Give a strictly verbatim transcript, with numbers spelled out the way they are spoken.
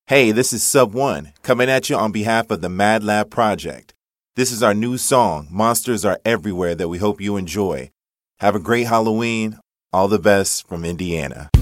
Hey, this is Sub One, coming at you on behalf of the Mad Lab Project. This is our new song, Monsters Are Everywhere, that we hope you enjoy. Have a great Halloween. All the best from Indiana.